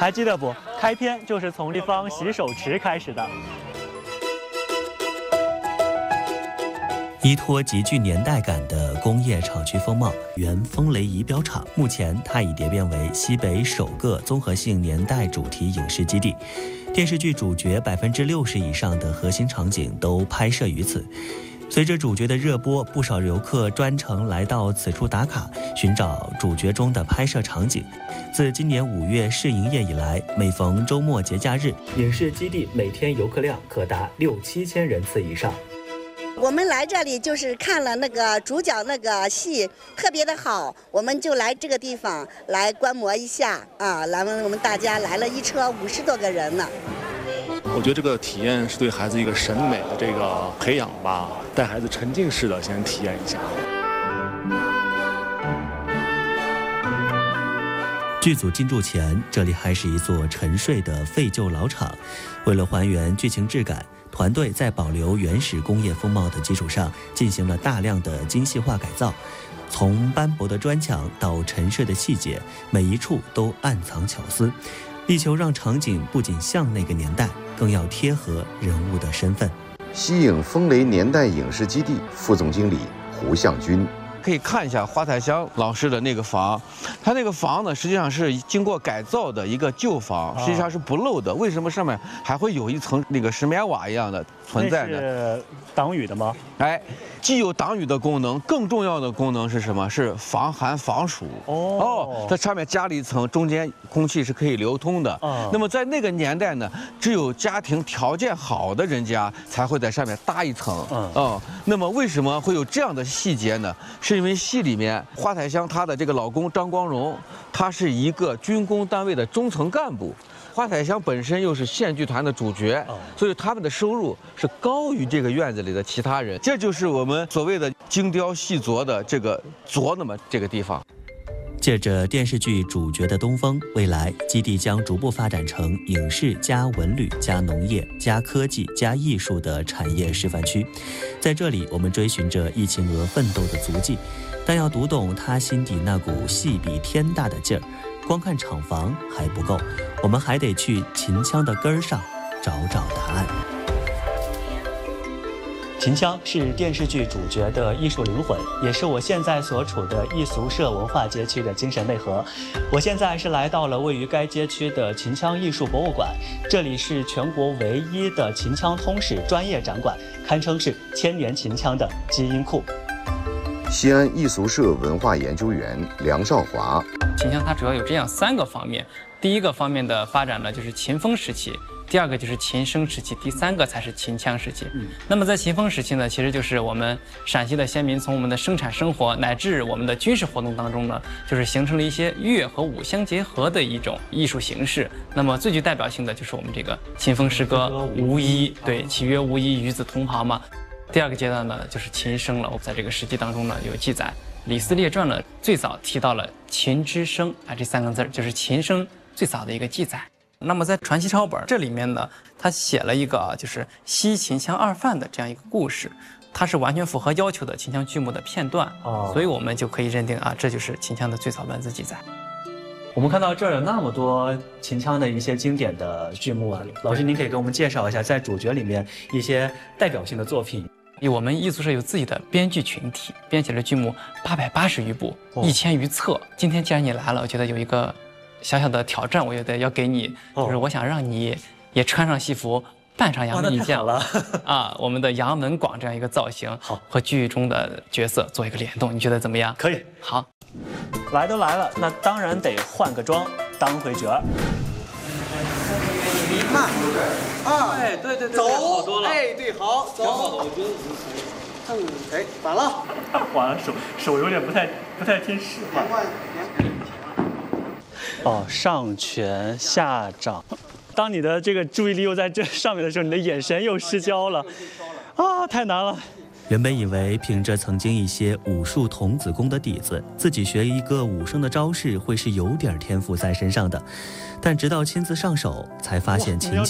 还记得不？开篇就是从地方洗手池开始的。 依托极具年代感的工业厂区风貌，原风雷仪表厂，目前它已蝶变为西北首个综合性年代主题影视基地。电视剧主角60%以上的核心场景都拍摄于此。随着主角的热播，不少游客专程来到此处打卡，寻找主角中的拍摄场景。自今年5月试营业以来，每逢周末节假日，影视基地每天游客量可达6-7千人次以上。 我们来这里就是看了那个主角那个戏特别的好，我们就来这个地方来观摩一下啊。我们大家来了一车50多个人呢。 我觉得这个体验是对孩子一个审美的这个培养吧，带孩子沉浸式的先体验一下。 剧组进驻前，这里还是一座沉睡的废旧老厂。为了还原剧情质感，团队在保留原始工业风貌的基础上，进行了大量的精细化改造。从斑驳的砖墙到沉睡的细节，每一处都暗藏巧思，力求让场景不仅像那个年代，更要贴合人物的身份。 西影风雷年代影视基地副总经理胡向军。 可以看一下华彩香老师的那个房，他那个房呢，实际上是经过改造的一个旧房，实际上是不漏的。为什么上面还会有一层那个石棉瓦一样的存在呢？ 是挡雨的吗？ 哎，既有挡雨的功能，更重要的功能是什么？是防寒防暑。它上面加了一层，中间空气是可以流通的。那么在那个年代呢，只有家庭条件好的人家才会在上面搭一层。那么为什么会有这样的细节呢？是因为戏里面华彩香她的这个老公张光荣，他是一个军工单位的中层干部，华彩香本身又是县剧团的主角，所以他们的收入是高于这个院子里的其他人。这就是我们所谓的精雕细琢的这个琢那么这个地方。 借着电视剧主角的东风，未来基地将逐步发展成影视加文旅加农业加科技加艺术的产业示范区。在这里，我们追寻着易秦娥奋斗的足迹，但要读懂她心底那股戏比天大的劲儿，光看厂房还不够，我们还得去秦腔的根儿上找找答案。 秦腔是电视剧主角的艺术灵魂，也是我现在所处的艺俗社文化街区的精神内核。我现在是来到了位于该街区的秦腔艺术博物馆，这里是全国唯一的秦腔通史专业展馆，堪称是千年秦腔的基因库。 西安艺俗社文化研究员梁少华。 秦腔它主要有这样3个方面，第一个方面的发展呢，就是秦风时期。第2个就是秦声时期，第3个才是秦腔时期。那么在秦风时期呢，其实就是我们陕西的先民从我们的生产生活乃至我们的军事活动当中呢，就是形成了一些乐和舞相结合的一种艺术形式。那么最具代表性的就是我们这个秦风诗歌无衣，对，岂曰无衣，与子同袍嘛。第2个阶段呢，就是秦声了。在这个史记当中呢，有记载，《李斯列传》呢最早提到了秦之声啊，这3个字就是秦声最早的一个记载。那么在传习抄本这里面呢，他写了一个就是西秦腔二范的这样一个故事，它是完全符合要求的秦腔剧目的片段，所以我们就可以认定啊，这就是秦腔的最早文字记载。 我们看到这儿有那么多秦腔的一些经典的剧目啊，老师您可以给我们介绍一下在主角里面一些代表性的作品。 我们艺俗社有自己的编剧群体，编写了剧目880余部，1000余册。今天既然你来了，我觉得有一个小小的挑战，我觉得要给你，就是我想让你也穿上戏服，扮上杨门一将啊，我们的杨门广这样一个造型，和剧中的角色做一个联动，你觉得怎么样？ 可以。 好， 来都来了，那当然得换个妆，当回角儿。 慢啊！ 哎，对， 走， 好多了。 哎，对，好，走。我觉得，哎，反了。 完了，手有点不太听使唤。上拳下掌。当你的这个注意力又在这上面的时候，你的眼神又失焦了，啊，太难了。 原本以为凭着曾经一些武术童子功的底子，自己学一个武生的招式会是有点天赋在身上的，但直到亲自上手，才发现秦